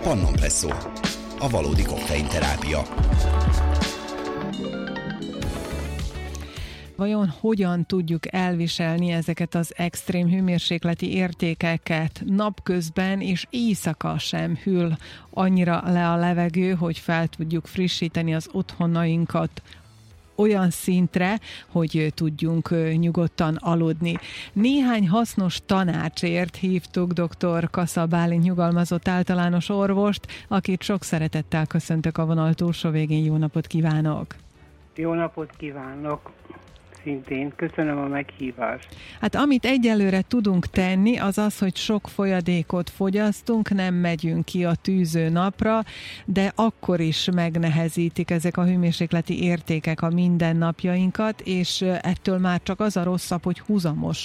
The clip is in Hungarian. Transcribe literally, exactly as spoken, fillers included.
Pannonpresszó. A valódi koffeinterápia. Vajon hogyan tudjuk elviselni ezeket az extrém hőmérsékleti értékeket? Napközben és éjszaka sem hűl annyira le a levegő, hogy fel tudjuk frissíteni az otthonainkat olyan szintre, hogy tudjunk nyugodtan aludni. Néhány hasznos tanácsért hívtuk dr. Kassa Bálint nyugalmazott általános orvost, akit sok szeretettel köszöntök a vonal túlsó végén. Jó napot kívánok! Jó napot kívánok! Szintén köszönöm a meghívást. Hát amit egyelőre tudunk tenni, az az, hogy sok folyadékot fogyasztunk, nem megyünk ki a tűző napra, de akkor is megnehezítik ezek a hőmérsékleti értékek a mindennapjainkat, és ettől már csak az a rosszabb, hogy húzamos